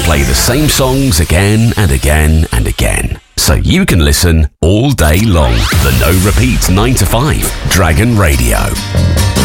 play the same songs again and again and again, so you can listen all day long. The no repeat 9 to 5 Dragon Radio.